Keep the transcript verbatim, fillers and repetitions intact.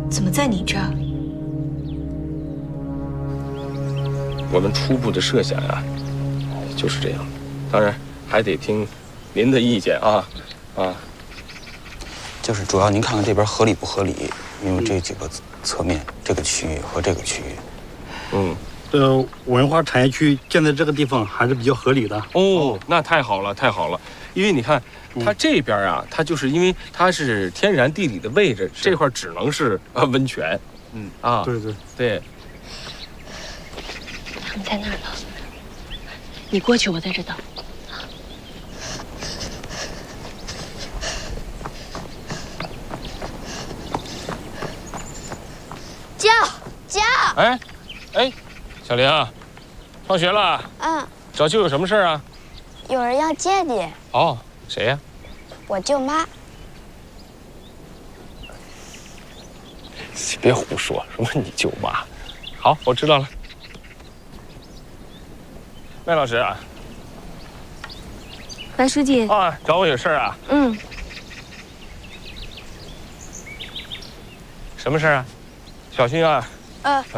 怎么在你这儿？ 我们初步的设想啊，就是这样，当然还得听您的意见啊，啊。 就是主要您看看这边合理不合理，因为这几个侧面，这个区域和这个区域， 嗯， 呃，文化产业区建在这个地方还是比较合理的。 哦，那太好了，太好了，因为你看。 它这边啊，它就是因为它是天然地理的位置，这块只能是啊温泉，嗯啊， 对对对。 他们在那儿呢，你过去，我在这等。 叫叫！ 哎，哎，小林啊，放学了？ 嗯。 找舅有什么事啊？ 有人要见你。 哦。 谁呀？ 我舅妈。 你别胡说，什么你舅妈？好，我知道了。麦老师， 白书记啊，找我有事啊？ 嗯。 什么事啊？小心啊！ 呃。